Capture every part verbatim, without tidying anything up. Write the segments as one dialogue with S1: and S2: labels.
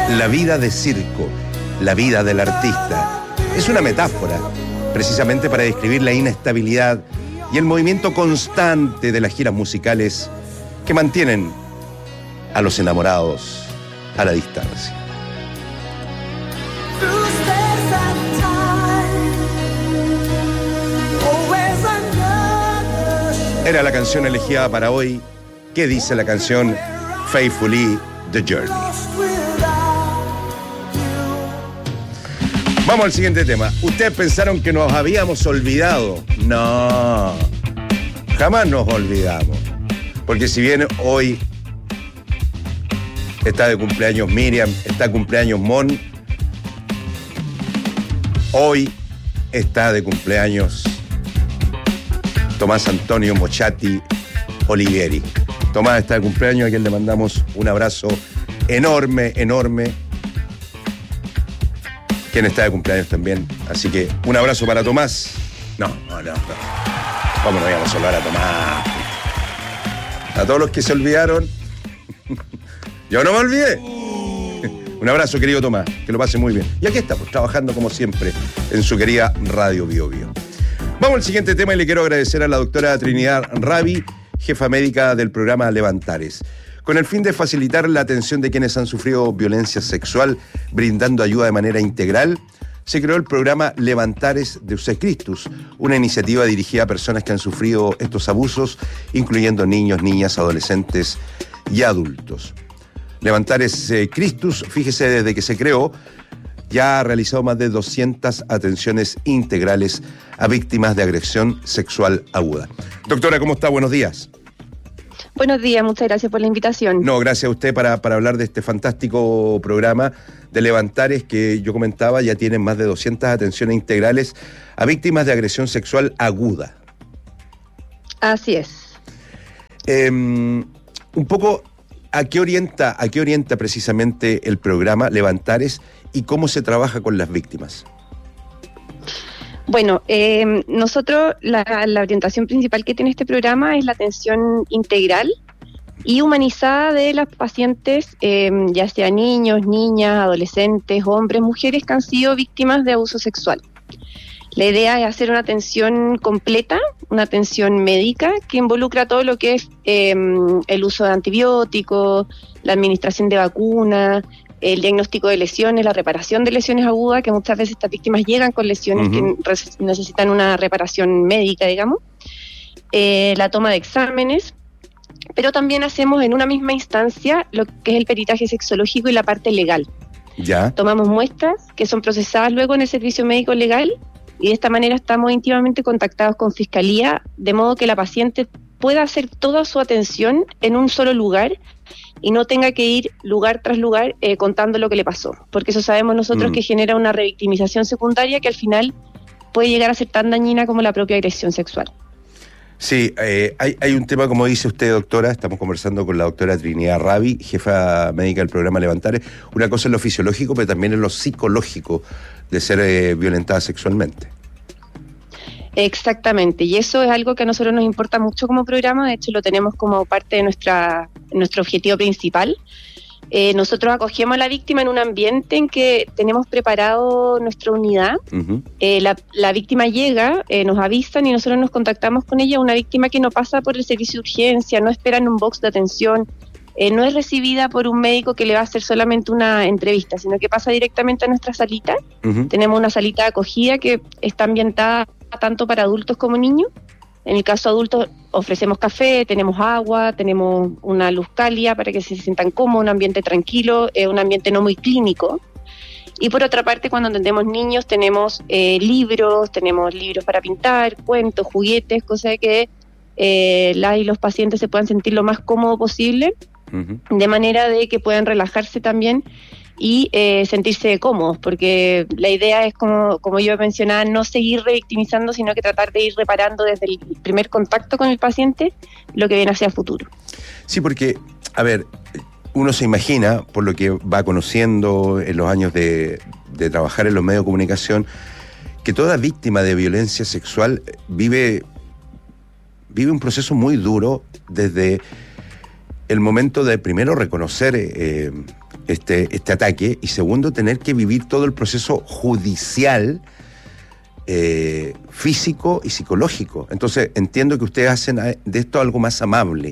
S1: La vida de circo, la vida del artista, es una metáfora precisamente para describir la inestabilidad y el movimiento constante de las giras musicales que mantienen a los enamorados a la distancia. Era la canción elegida para hoy. ¿Qué dice la canción Faithfully The Journey? Vamos al siguiente tema. Ustedes pensaron que nos habíamos olvidado. No, jamás nos olvidamos. Porque si bien hoy está de cumpleaños Miriam, está de cumpleaños Mon, hoy está de cumpleaños Tomás Antonio Mochati Olivieri. Tomás está de cumpleaños, a quien le mandamos un abrazo enorme, enorme. Quien está de cumpleaños también. Así que un abrazo para Tomás. No, no, no. no. ¿Cómo no íbamos a saludar a Tomás? A todos los que se olvidaron. Yo no me olvidé. Un abrazo, querido Tomás. Que lo pase muy bien. Y aquí estamos, trabajando como siempre en su querida Radio Bio Bio. Vamos al siguiente tema y le quiero agradecer a la doctora Trinidad Ravi, jefa médica del programa Levantares. Con el fin de facilitar la atención de quienes han sufrido violencia sexual, brindando ayuda de manera integral, se creó el programa Levantares Deus Ex Christus, una iniciativa dirigida a personas que han sufrido estos abusos, incluyendo niños, niñas, adolescentes y adultos. Levantares eh, Christus, fíjese, desde que se creó, ya ha realizado más de doscientas atenciones integrales a víctimas de agresión sexual aguda. Doctora, ¿cómo está? Buenos días.
S2: Buenos días, muchas gracias por la invitación.
S1: No, gracias a usted para, para hablar de este fantástico programa de Levantares que yo comentaba, ya tienen más de doscientas atenciones integrales a víctimas de agresión sexual aguda.
S2: Así es.
S1: Eh, un poco, ¿a qué orienta, a qué orienta precisamente el programa Levantares y cómo se trabaja con las víctimas?
S2: Bueno, eh, nosotros la, la orientación principal que tiene este programa es la atención integral y humanizada de las pacientes, eh, ya sea niños, niñas, adolescentes, hombres, mujeres que han sido víctimas de abuso sexual. La idea es hacer una atención completa, una atención médica que involucra todo lo que es eh, el uso de antibióticos, la administración de vacunas, el diagnóstico de lesiones, la reparación de lesiones agudas, que muchas veces estas víctimas llegan con lesiones uh-huh. que res- necesitan una reparación médica, digamos, eh, la toma de exámenes, pero también hacemos en una misma instancia lo que es el peritaje sexológico y la parte legal.
S1: Ya.
S2: Tomamos muestras que son procesadas luego en el servicio médico legal y de esta manera estamos íntimamente contactados con Fiscalía, de modo que la paciente pueda hacer toda su atención en un solo lugar y no tenga que ir lugar tras lugar eh, contando lo que le pasó, porque eso sabemos nosotros mm. que genera una revictimización secundaria que al final puede llegar a ser tan dañina como la propia agresión sexual.
S1: Sí, eh, hay, hay un tema, como dice usted, doctora, estamos conversando con la doctora Trinidad Ravi, jefa médica del programa Levantares. Una cosa es lo fisiológico, pero también es lo psicológico de ser eh, violentada sexualmente.
S2: Exactamente, y eso es algo que a nosotros nos importa mucho como programa, de hecho lo tenemos como parte de nuestra nuestro objetivo principal. Eh, nosotros acogemos a la víctima en un ambiente en que tenemos preparado nuestra unidad. Uh-huh. Eh, la, la víctima llega, eh, nos avisan y nosotros nos contactamos con ella, una víctima que no pasa por el servicio de urgencia, no espera en un box de atención, eh, no es recibida por un médico que le va a hacer solamente una entrevista, sino que pasa directamente a nuestra salita. Uh-huh. Tenemos una salita de acogida que está ambientada tanto para adultos como niños. En el caso de adultos ofrecemos café, tenemos agua, tenemos una luz cálida para que se sientan cómodos, un ambiente tranquilo, eh, un ambiente no muy clínico. Y por otra parte, cuando atendemos niños, tenemos eh, libros, tenemos libros para pintar, cuentos, juguetes, cosa de que eh, la y los pacientes se puedan sentir lo más cómodo posible, uh-huh. de manera de que puedan relajarse también y eh, sentirse cómodos, porque la idea es, como, como yo mencionaba, no seguir revictimizando, sino que tratar de ir reparando desde el primer contacto con el paciente lo que viene hacia el futuro.
S1: Sí, porque, a ver, uno se imagina, por lo que va conociendo en los años de, de trabajar en los medios de comunicación, que toda víctima de violencia sexual vive, vive un proceso muy duro desde el momento de primero reconocer eh, este, este ataque, y segundo, tener que vivir todo el proceso judicial, eh, físico y psicológico. Entonces, entiendo que ustedes hacen de esto algo más amable.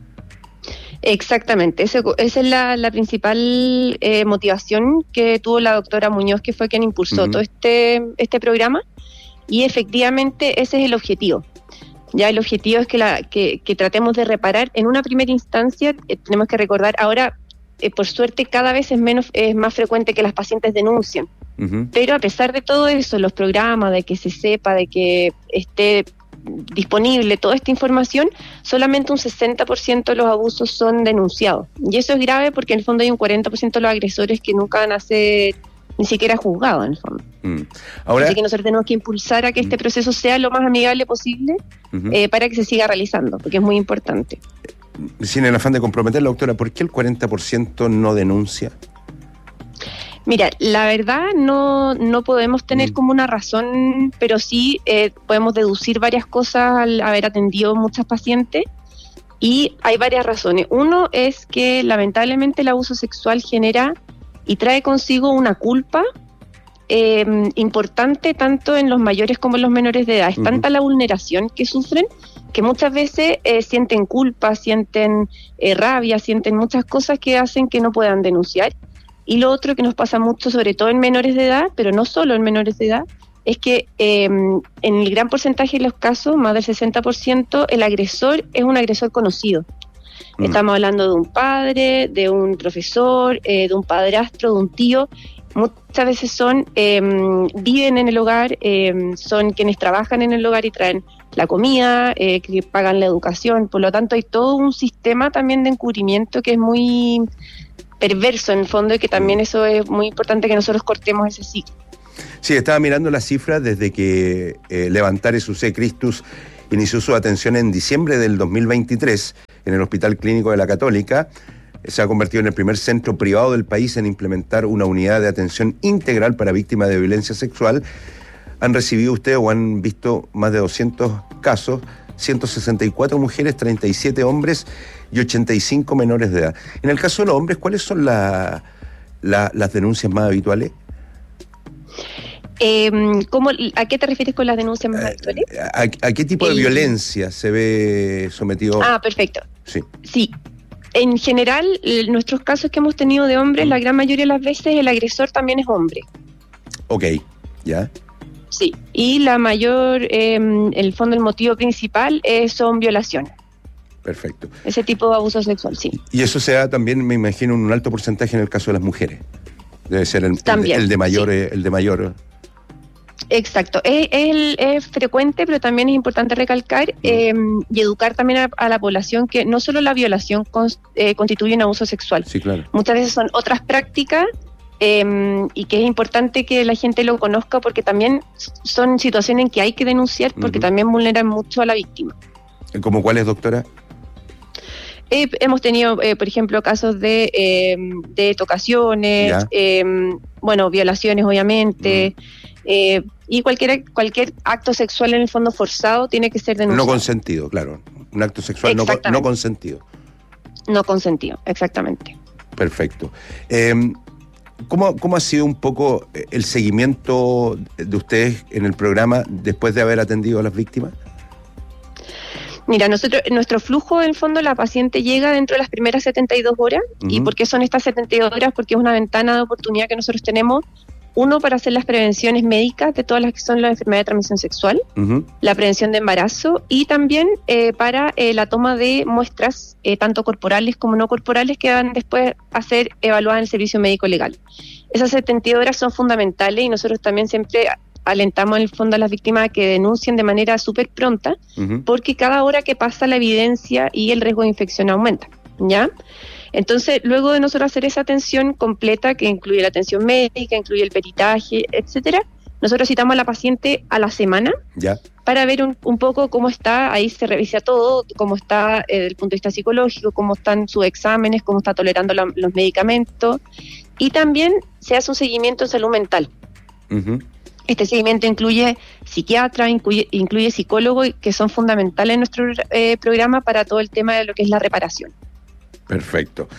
S2: Exactamente, ese, esa es la, la principal eh, motivación que tuvo la doctora Muñoz, que fue quien impulsó uh-huh. todo este, este programa, y efectivamente ese es el objetivo. Ya el objetivo es que, la, que, que tratemos de reparar en una primera instancia. Eh, tenemos que recordar, ahora eh, por suerte cada vez es menos es más frecuente que las pacientes denuncien, uh-huh. pero a pesar de todo eso, los programas, de que se sepa, de que esté disponible toda esta información, solamente un sesenta por ciento de los abusos son denunciados, y eso es grave porque en el fondo hay un cuarenta por ciento de los agresores que nunca van a ser ni siquiera juzgados en el fondo. Mm. Ahora, así que nosotros tenemos que impulsar a que este proceso sea lo más amigable posible, uh-huh. eh, para que se siga realizando, porque es muy importante.
S1: Sin el afán de comprometerla, doctora, ¿por qué el cuarenta por ciento no denuncia?
S2: Mira, la verdad no, no podemos tener mm. como una razón, pero sí eh, podemos deducir varias cosas al haber atendido muchas pacientes, y hay varias razones. Uno es que lamentablemente el abuso sexual genera y trae consigo una culpa eh, importante tanto en los mayores como en los menores de edad. Es uh-huh. tanta la vulneración que sufren que muchas veces eh, sienten culpa, sienten eh, rabia, sienten muchas cosas que hacen que no puedan denunciar. Y lo otro que nos pasa mucho, sobre todo en menores de edad, pero no solo en menores de edad, es que eh, en el gran porcentaje de los casos, más del sesenta por ciento, el agresor es un agresor conocido. Mm. Estamos hablando de un padre, de un profesor, eh, de un padrastro, de un tío. Muchas veces son, eh, viven en el hogar, eh, son quienes trabajan en el hogar y traen la comida, eh, que pagan la educación. Por lo tanto, hay todo un sistema también de encubrimiento que es muy perverso en el fondo, y que también eso es muy importante que nosotros cortemos ese ciclo.
S1: Sí, estaba mirando las cifras desde que eh, Levantare Sucé Christus inició su atención en diciembre del dos mil veintitrés en el Hospital Clínico de la Católica. Se ha convertido en el primer centro privado del país en implementar una unidad de atención integral para víctimas de violencia sexual. Han recibido ustedes o han visto más de doscientos casos, ciento sesenta y cuatro mujeres, treinta y siete hombres y ochenta y cinco menores de edad. En el caso de los hombres, ¿cuáles son la, la, las denuncias más habituales?
S2: Eh, ¿cómo, ¿A qué te refieres con las denuncias más habituales?
S1: ¿A, a qué tipo de El... violencia se ve sometido?
S2: Ah, perfecto.
S1: Sí.
S2: Sí. En general, en nuestros casos que hemos tenido de hombres, mm. la gran mayoría de las veces el agresor también es hombre.
S1: Ok, ¿ya?
S2: Sí, y la mayor, eh, el fondo, el motivo principal eh, son violaciones.
S1: Perfecto.
S2: Ese tipo de abuso sexual, sí.
S1: Y eso se da también, me imagino, un alto porcentaje en el caso de las mujeres. Debe ser el, también, el, el de mayor, sí. el de mayor.
S2: Exacto, es, es, es frecuente, pero también es importante recalcar mm. eh, y educar también a, a la población que no solo la violación cons, eh, constituye un abuso sexual.
S1: Sí, claro.
S2: Muchas veces son otras prácticas. Eh, y que es importante que la gente lo conozca, porque también son situaciones en que hay que denunciar, porque uh-huh. también vulneran mucho a la víctima.
S1: ¿Cómo cuáles, doctora?
S2: Eh, hemos tenido, eh, por ejemplo, casos de, eh, de tocaciones, eh, bueno, violaciones obviamente, uh-huh. eh, y cualquier, cualquier acto sexual en el fondo forzado tiene que ser denunciado.
S1: No consentido, claro. Un acto sexual no, no consentido.
S2: No consentido, exactamente.
S1: Perfecto. Eh, ¿Cómo, ¿Cómo ha sido un poco el seguimiento de ustedes en el programa después de haber atendido a las víctimas?
S2: Mira, nosotros, nuestro flujo, en el fondo, la paciente llega dentro de las primeras setenta y dos horas. Uh-huh. ¿Y por qué son estas setenta y dos horas? Porque es una ventana de oportunidad que nosotros tenemos. Uno, para hacer las prevenciones médicas de todas las que son las enfermedades de transmisión sexual, uh-huh. la prevención de embarazo, y también eh, para eh, la toma de muestras, eh, tanto corporales como no corporales, que van después a ser evaluadas en el servicio médico legal. Esas setenta y dos horas son fundamentales, y nosotros también siempre alentamos en el fondo a las víctimas a que denuncien de manera súper pronta, uh-huh. porque cada hora que pasa la evidencia y el riesgo de infección aumenta, ¿ya? Entonces, luego de nosotros hacer esa atención completa, que incluye la atención médica, incluye el peritaje, etcétera, nosotros citamos a la paciente a la semana
S1: ya.
S2: para ver un, un poco cómo está. Ahí se revisa todo, cómo está eh, desde el punto de vista psicológico, cómo están sus exámenes, cómo está tolerando la, los medicamentos, y también se hace un seguimiento en salud mental. Uh-huh. Este seguimiento incluye psiquiatra, incluye, incluye psicólogo, que son fundamentales en nuestro eh, programa para todo el tema de lo que es la reparación.
S1: Perfecto.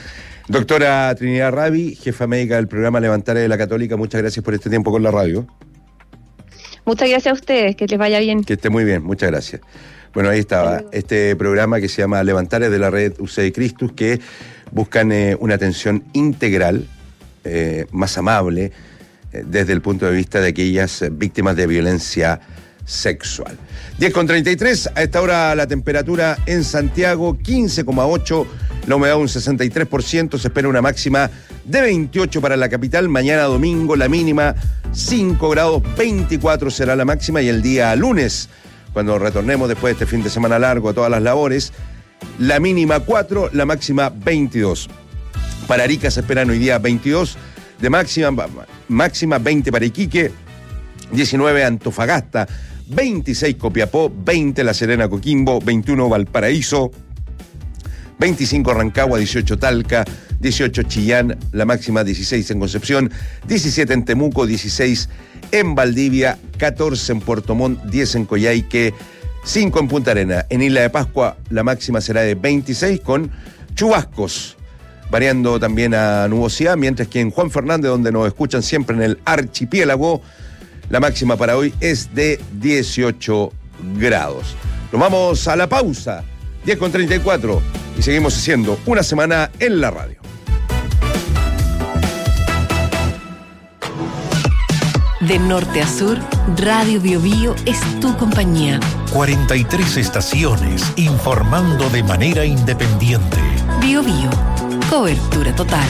S1: Doctora Trinidad Rabi, jefa médica del programa Levantares de la Católica, muchas gracias por este tiempo con la radio.
S2: Muchas gracias a ustedes, que les vaya bien.
S1: Que esté muy bien, muchas gracias. Bueno, ahí estaba este programa que se llama Levantares de la red U C de Christus, que buscan eh, una atención integral, eh, más amable, eh, desde el punto de vista de aquellas eh, víctimas de violencia sexual. diez con treinta y tres, a esta hora la temperatura en Santiago quince coma ocho, la humedad un sesenta y tres por ciento, se espera una máxima de veintiocho para la capital, mañana domingo la mínima cinco grados, veinticuatro será la máxima, y el día lunes, cuando retornemos después de este fin de semana largo a todas las labores, la mínima cuatro, la máxima veintidós. Para Arica se esperan hoy día veintidós de máxima, máxima veinte para Iquique, diecinueve Antofagasta, veintiséis Copiapó, veinte La Serena Coquimbo, veintiuno Valparaíso, veinticinco Rancagua, dieciocho Talca, dieciocho Chillán, la máxima dieciséis en Concepción, diecisiete en Temuco, dieciséis en Valdivia, catorce en Puerto Montt, diez en Coyhaique, cinco en Punta Arenas. En Isla de Pascua la máxima será de veintiséis con chubascos, variando también a nubosidad, mientras que en Juan Fernández, donde nos escuchan siempre en el archipiélago, la máxima para hoy es de dieciocho grados. Nos vamos a la pausa, diez con treinta y cuatro, y seguimos haciendo una semana en la radio.
S3: De norte a sur, Radio Bio Bio es tu compañía.
S4: cuarenta y tres estaciones informando de manera independiente.
S3: Bio Bio, cobertura total.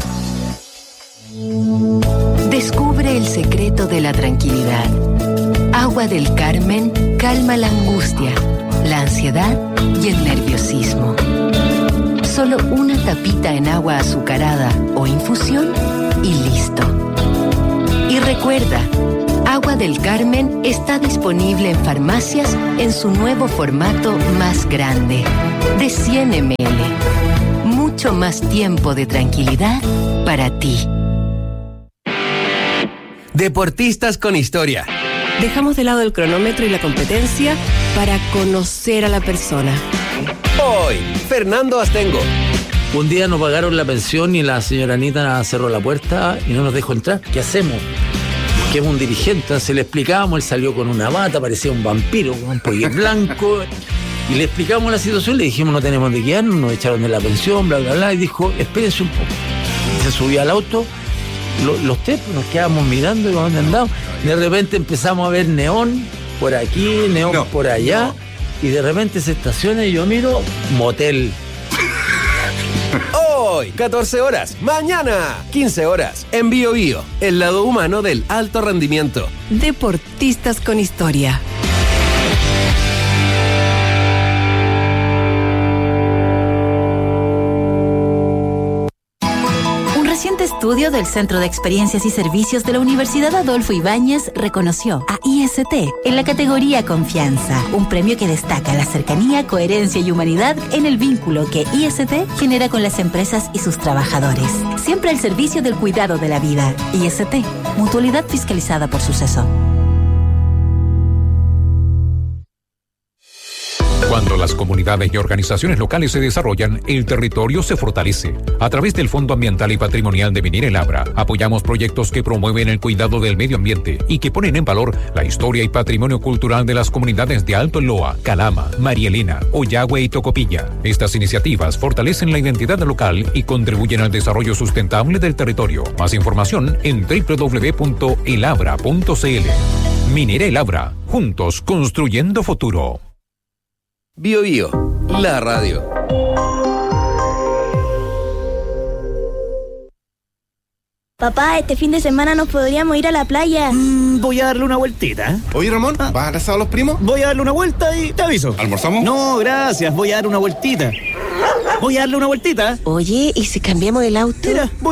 S3: Descubre el secreto de la tranquilidad. Agua del Carmen calma la angustia, la ansiedad y el nerviosismo. Solo una tapita en agua azucarada o infusión y listo. Y recuerda, Agua del Carmen está disponible en farmacias en su nuevo formato más grande, de cien mililitros. Mucho más tiempo de tranquilidad para ti.
S5: Deportistas con historia.
S6: Dejamos de lado el cronómetro y la competencia para conocer a la persona.
S5: Hoy, Fernando Astengo.
S7: Un día nos pagaron la pensión y la señora Anita cerró la puerta y no nos dejó entrar. ¿Qué hacemos? Busquemos un dirigente, entonces le explicamos, él salió con una bata, parecía un vampiro, con un pollo blanco, y le explicamos la situación, le dijimos no tenemos de quedarnos, nos echaron de la pensión, bla, bla, bla, y dijo, espérense un poco. Y se subió al auto, lo, los tres nos quedábamos mirando y dónde andamos. De repente empezamos a ver neón por aquí, neón no, por allá, no. Y de repente se estaciona y yo miro, motel.
S5: Hoy, catorce horas. Mañana, quince horas. En Bio Bio, el lado humano del alto rendimiento.
S3: Deportistas con historia.
S8: Estudio del Centro de Experiencias y Servicios de la Universidad Adolfo Ibáñez reconoció a I S T en la categoría Confianza, un premio que destaca la cercanía, coherencia y humanidad en el vínculo que I S T genera con las empresas y sus trabajadores. Siempre al servicio del cuidado de la vida. I S T, mutualidad fiscalizada por Suceso.
S4: Cuando las comunidades y organizaciones locales se desarrollan, el territorio se fortalece. A través del Fondo Ambiental y Patrimonial de Minera El Abra, apoyamos proyectos que promueven el cuidado del medio ambiente y que ponen en valor la historia y patrimonio cultural de las comunidades de Alto Loa, Calama, María Elena, Ollagüe y Tocopilla. Estas iniciativas fortalecen la identidad local y contribuyen al desarrollo sustentable del territorio. Más información en doble u doble u doble u punto el abra punto c l. Minera El Abra, juntos construyendo futuro.
S5: Bio Bio, la radio.
S9: Papá, este fin de semana nos podríamos ir a la playa.
S10: Mm, voy a darle una vueltita.
S11: Oye, Ramón, ¿vas a abrazar a los primos?
S10: Voy a darle una vuelta y te aviso.
S11: ¿Almorzamos?
S10: No, gracias, voy a dar una vueltita. Voy a darle una vueltita.
S6: Oye, ¿y si cambiamos el auto?
S10: Mira,